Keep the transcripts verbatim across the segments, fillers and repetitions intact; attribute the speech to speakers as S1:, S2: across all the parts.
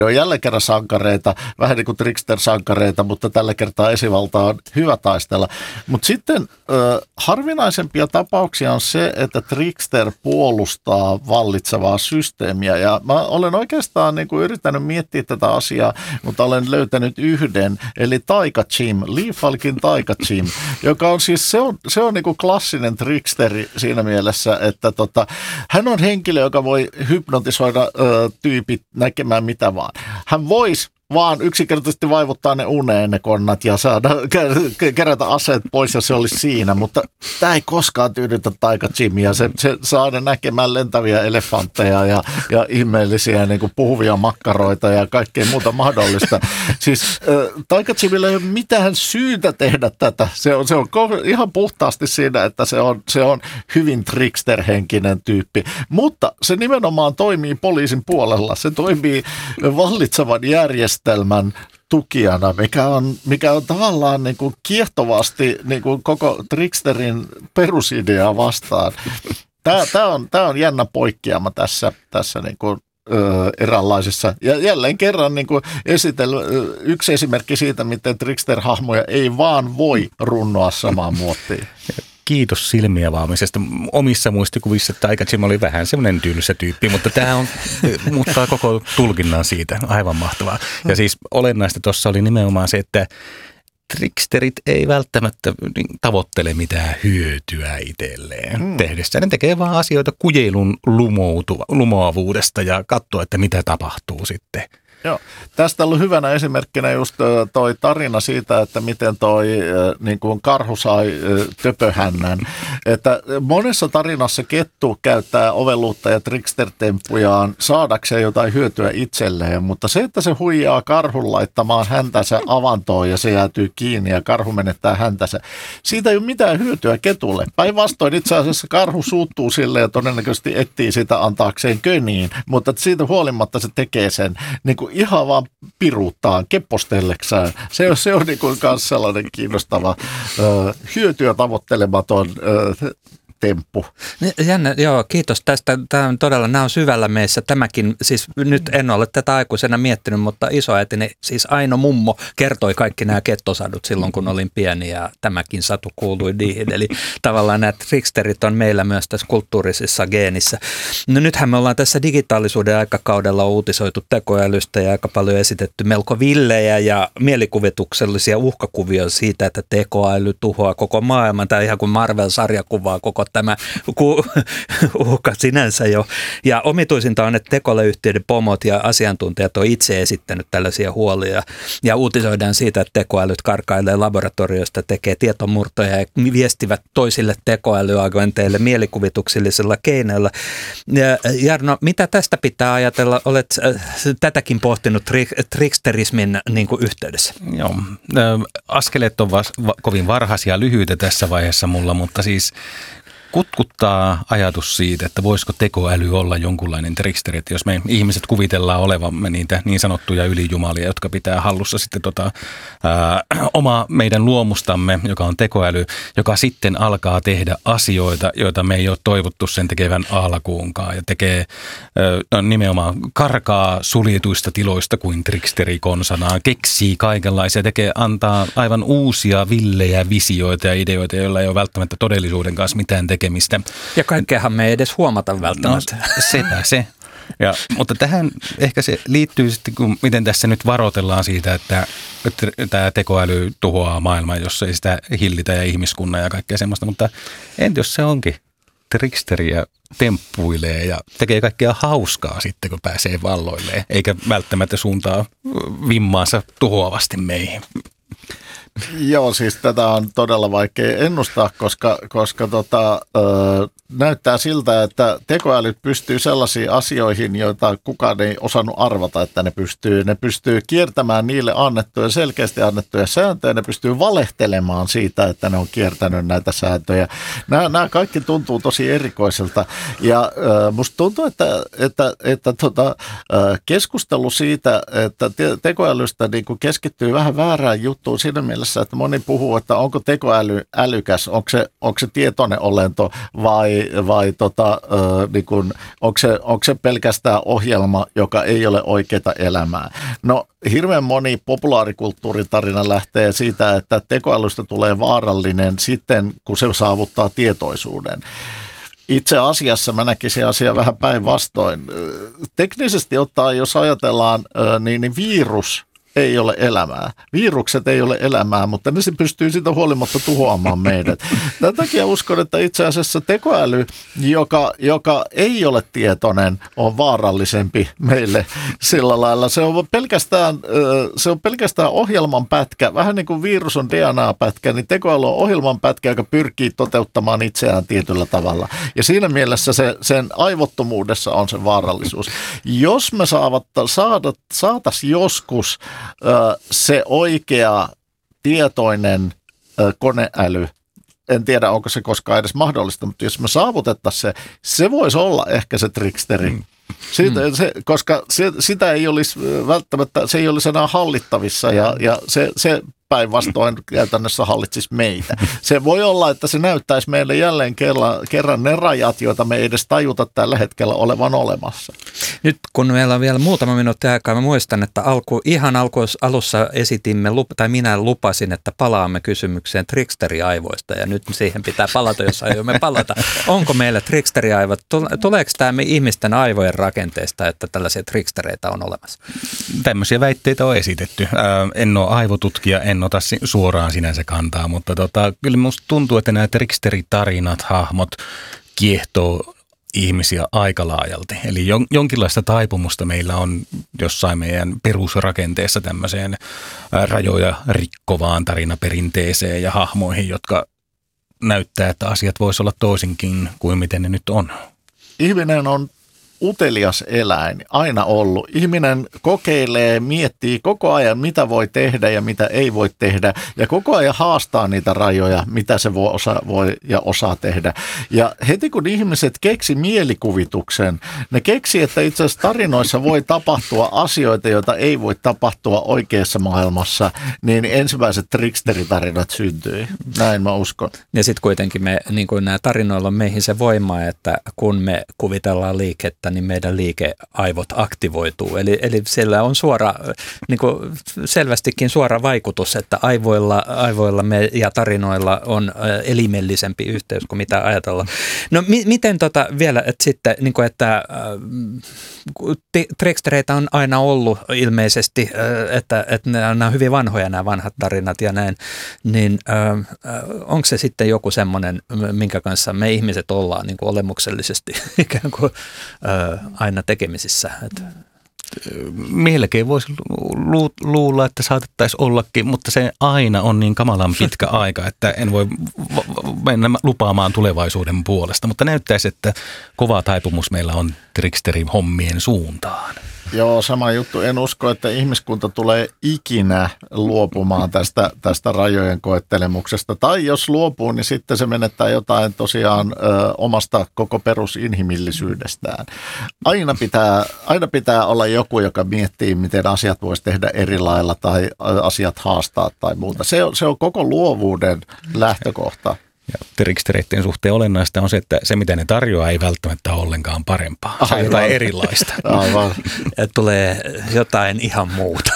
S1: on jälleen kerran sankareita, vähän niin kuin trickster-sankareita, mutta tällä kertaa esivalta on hyvä taistella. Mutta sitten ö, harvinaisempia tapauksia on se, että trickster puolustaa vallitsevaa systeemiä. Ja mä olen oikeastaan niin kuin yrittänyt miettiä tätä asiaa, mutta olen löytänyt yhden, eli Taika Jim, Lee Falkin Taika Jim, joka on siis, se on, se on niin kuin klassinen tricksteri siinä mielessä, että tota, hän on henkilö, joka voi hypnotisoida ö, tyypit näkemään mitä vaan. Hän voisi vaan yksinkertaisesti vaivuttaa ne uneen ne konnat ja saada kerätä aseet pois, ja se olisi siinä. Mutta tämä ei koskaan tyydytä Taika Jimia. Se, se saa ne näkemään lentäviä elefantteja ja, ja ihmeellisiä niin kuin puhuvia makkaroita ja kaikkea muuta mahdollista. Siis äh, Taika Jimillä ei ole mitään syytä tehdä tätä. Se on, se on ihan puhtaasti siinä, että se on, se on hyvin trickster-henkinen tyyppi. Mutta se nimenomaan toimii poliisin puolella. Se toimii vallitsevan järjestelmän tukijana, mikä on, mikä on tavallaan niin kuin kiehtovasti niin kuin koko tricksterin perusideaa vastaan. Tämä, tämä, on, tämä on jännä poikkeama tässä, tässä niin kuin, ö, eräänlaisessa. Ja jälleen kerran niin kuin esitellä yksi esimerkki siitä, miten trickster-hahmoja ei vaan voi runnoa samaan muottiin.
S2: Kiitos silmiä avaamisesta. Omissa muistikuvissa Taika Jim oli vähän semmoinen tylsä tyyppi, mutta tämä on, muuttaa koko tulkinnan siitä. Aivan mahtavaa. Ja siis olennaista tuossa oli nimenomaan se, että tricksterit ei välttämättä tavoittele mitään hyötyä itselleen hmm. tehdessään. Ne tekee vaan asioita kujeilun lumoavuudesta ja katsoo, että mitä tapahtuu sitten.
S1: Joo. Tästä on ollut hyvänä esimerkkinä just toi tarina siitä, että miten toi niin kuin karhu sai töpöhännän. Että monessa tarinassa kettu käyttää oveluutta ja trickster-temppujaan saadakseen jotain hyötyä itselleen, mutta se, että se huijaa karhun laittamaan häntänsä avantoon ja se jäätyy kiinni ja karhu menettää häntänsä, siitä ei ole mitään hyötyä ketulle. Päinvastoin itse asiassa karhu suuttuu sille ja todennäköisesti etsii sitä antaakseen köniin, mutta siitä huolimatta se tekee sen niin kuin ihan vaan piruuttaan, keppostelleksään. Se on, se on niin kuin myös sellainen kiinnostava ö, hyötyä tavoittelematon ö, temppu.
S3: Jännä, joo, kiitos tästä. Tämä on todella, nämä on syvällä meissä. Tämäkin, siis nyt en ole tätä aikuisena miettinyt, mutta isoäitini, siis Aino mummo, kertoi kaikki nämä kettosadut silloin, kun olin pieni, ja tämäkin satu kuului niihin. Eli tavallaan nämä tricksterit on meillä myös tässä kulttuurisessa geenissä. No nythän me ollaan tässä digitaalisuuden aikakaudella uutisoitu tekoälystä ja aika paljon esitetty melko villejä ja mielikuvituksellisia uhkakuvia siitä, että tekoäly tuhoaa koko maailman. Tämä ihan kuin Marvel-sarjakuvaa koko tämä uhka sinänsä jo. Ja omituisinta on, että tekoälyyhtiöiden pomot ja asiantuntijat on itse esittänyt tällaisia huolia. Ja uutisoidaan siitä, että tekoälyt karkailee laboratoriosta, tekee tietomurtoja ja viestivät toisille tekoälyagenteille mielikuvituksellisilla keinoilla. Ja Jarno, mitä tästä pitää ajatella? Olet äh, tätäkin pohtinut tri- tricksterismin niin kuin yhteydessä.
S2: Joo. Askeleet on vas- va- kovin varhaisia lyhyitä tässä vaiheessa mulla, mutta siis kutkuttaa ajatus siitä, että voisiko tekoäly olla jonkunlainen tricksteri, että jos me ihmiset kuvitellaan olevamme niitä niin sanottuja ylijumalia, jotka pitää hallussa sitten tota, ää, oma meidän luomustamme, joka on tekoäly, joka sitten alkaa tehdä asioita, joita me ei ole toivottu sen tekevän alkuunkaan ja tekee ää, nimenomaan karkaa suljetuista tiloista kuin tricksteri konsanaan, keksii kaikenlaisia, tekee, antaa aivan uusia villejä visioita ja ideoita, joilla ei ole välttämättä todellisuuden kanssa mitään tekemistä.
S3: Ja kaikkeahan me ei edes huomata välttämättä.
S2: No, sepä se. Ja, mutta tähän ehkä se liittyy sitten, kun miten tässä nyt varoitellaan siitä, että, että tämä tekoäly tuhoaa maailman, jos ei sitä hillitä ja ihmiskunnan ja kaikkea semmoista. Mutta entä jos se onkin tricksteri ja temppuilee ja tekee kaikkea hauskaa sitten, kun pääsee valloilleen, eikä välttämättä suuntaa vimmaansa tuhoavasti meihin.
S1: Joo, siis tätä on todella vaikea ennustaa, koska, koska tota, ö, näyttää siltä, että tekoälyt pystyy sellaisiin asioihin, joita kukaan ei osannut arvata, että ne pystyy, ne pystyy kiertämään niille annettuja, selkeästi annettuja sääntöjä, ne pystyy valehtelemaan siitä, että ne on kiertänyt näitä sääntöjä. Nämä, nämä kaikki tuntuu tosi erikoiselta ja ö, musta tuntuu, että, että, että tota, ö, keskustelu siitä, että te, tekoälystä niin kuin keskittyy vähän väärään juttuun siinä mielessä, että moni puhuu, että onko tekoäly älykäs, onko se, onko se tietoinen olento vai vai, vai tota, äh, niin kun, onko, se, onko se pelkästään ohjelma, joka ei ole oikeaa elämää? No hirveän moni populaarikulttuuritarina lähtee siitä, että tekoälystä tulee vaarallinen sitten, kun se saavuttaa tietoisuuden. Itse asiassa mä näkisin asiaa vähän päinvastoin. Teknisesti ottaen, jos ajatellaan, niin, niin virus ei ole elämää. Virukset ei ole elämää, mutta ne se pystyy siitä huolimatta tuhoamaan meidät. Tämän takia uskon, että itse asiassa tekoäly, joka, joka ei ole tietoinen, on vaarallisempi meille sillä lailla. Se on pelkästään, se on pelkästään ohjelman pätkä, vähän niin kuin virus on D N A-pätkä, niin tekoäly on ohjelman pätkä, joka pyrkii toteuttamaan itseään tietyllä tavalla. Ja siinä mielessä se, sen aivottomuudessa on se vaarallisuus. Jos me saavat, saada, saatais joskus se oikea tietoinen koneäly, en tiedä onko se koskaan edes mahdollista, mutta jos me saavutettaisiin se, se voisi olla ehkä se tricksteri. Mm. Siitä, mm. se, koska se, sitä ei olisi välttämättä, se ei olisi enää hallittavissa ja, ja se, se päinvastoin käytännössä hallitsisi meitä. Se voi olla, että se näyttäisi meille jälleen kerran, kerran ne rajat, joita me ei edes tajuta tällä hetkellä olevan olemassa.
S3: Nyt kun meillä on vielä muutama minuutti aikaa, mä muistan, että alku, ihan alku, alussa esitimme, tai minä lupasin, että palaamme kysymykseen tricksteriaivoista, ja nyt siihen pitää palata, jos aiomme palata. Onko meillä tricksteriaivot? Tuleeko tämä ihmisten aivojen rakenteesta, että tällaisia trickstereitä on olemassa?
S2: Tämmöisiä väitteitä on esitetty. En ole aivotutkija, en ota suoraan sinänsä kantaa, mutta tota, kyllä musta tuntuu, että nämä tricksteritarinat, hahmot kiehtoo ihmisiä aika laajalti. Eli jon, jonkinlaista taipumusta meillä on jossain meidän perusrakenteessa tämmöiseen rajoja rikkovaan tarinaperinteeseen ja hahmoihin, jotka näyttää, että asiat voisi olla toisinkin kuin miten ne nyt on.
S1: Ihminen on utelias eläin, aina ollut. Ihminen kokeilee, miettii koko ajan, mitä voi tehdä ja mitä ei voi tehdä. Ja koko ajan haastaa niitä rajoja, mitä se voi, osa, voi ja osaa tehdä. Ja heti kun ihmiset keksi mielikuvituksen, ne keksi, että itse asiassa tarinoissa voi tapahtua asioita, joita ei voi tapahtua oikeassa maailmassa, niin ensimmäiset tricksteritarinat syntyi. Näin mä uskon.
S3: Ja sitten kuitenkin me, niin kuin nämä tarinoilla on meihin se voima, että kun me kuvitellaan liikettä, niin meidän liikeaivot aktivoituu. Eli, eli siellä on suora, niin kuin selvästikin suora vaikutus, että aivoilla, aivoilla me ja tarinoilla on elimellisempi yhteys kuin mitä ajatellaan. No mi, miten tota vielä, että sitten, niin kuin, että äh, trickstereitä on aina ollut ilmeisesti, äh, että, että nämä on hyvin vanhoja nämä vanhat tarinat ja näin, niin äh, onko se sitten joku semmoinen, minkä kanssa me ihmiset ollaan niin kuin olemuksellisesti ikään kuin äh, aina tekemisissä.
S2: Melkein voisi lu- luulla, että saatettaisiin ollakin, mutta se aina on niin kamalan pitkä aika, että en voi mennä lupaamaan tulevaisuuden puolesta. Mutta näyttäisi, että kova taipumus meillä on tricksterin hommien suuntaan.
S1: Joo, sama juttu. En usko, että ihmiskunta tulee ikinä luopumaan tästä, tästä rajojen koettelemuksesta. Tai jos luopuu, niin sitten se menettää jotain tosiaan ö, omasta koko perusinhimillisyydestään. Aina pitää, aina pitää olla joku, joka miettii, miten asiat voisi tehdä eri lailla tai asiat haastaa tai muuta. Se on, se on koko luovuuden lähtökohta.
S2: Ja trickstereiden suhteen olennaista on se, että se mitä ne tarjoaa ei välttämättä ole ollenkaan parempaa. Se on jotain erilaista.
S1: Aivan.
S3: Tulee jotain ihan muuta.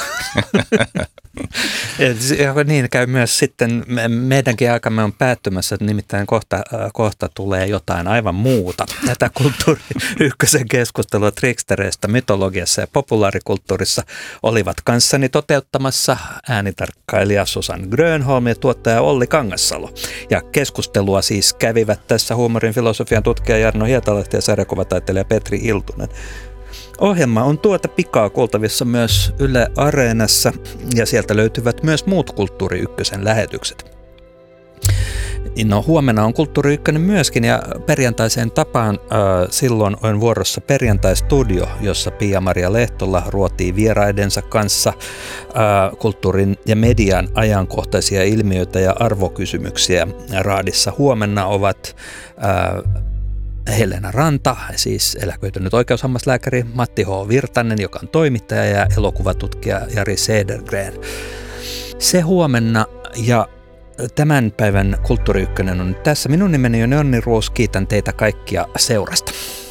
S3: Ja niin käy myös sitten, meidänkin aikamme on päättymässä, että nimittäin kohta, kohta tulee jotain aivan muuta. Tätä kulttuuri ykkösen keskustelua trickstereistä mytologiassa ja populaarikulttuurissa olivat kanssani toteuttamassa äänitarkkailija Susan Grönholm ja tuottaja Olli Kangassalo. Ja keskustelua siis kävivät tässä huumorin filosofian tutkija Jarno Hietalahti ja sarjakuvataiteilija Petri Iltunen. Ohjelma on tuota pikaa kuultavissa myös Yle Areenassa ja sieltä löytyvät myös muut Kulttuuri Ykkösen lähetykset. No huomenna on Kulttuuri Ykkönen myöskin ja perjantaiseen tapaan äh, silloin on vuorossa Perjantai-studio, jossa Pia-Maria Lehtola ruotii vieraidensa kanssa äh, kulttuurin ja median ajankohtaisia ilmiöitä ja arvokysymyksiä. Raadissa huomenna ovat äh, Helena Ranta, siis eläköitynyt oikeushammaslääkäri Matti H. Virtanen, joka on toimittaja, ja elokuvatutkija Jari Cedergren. Se huomenna, ja tämän päivän Kulttuuri Ykkönen on tässä. Minun nimeni on Jonni Ruos. Kiitän teitä kaikkia seurasta.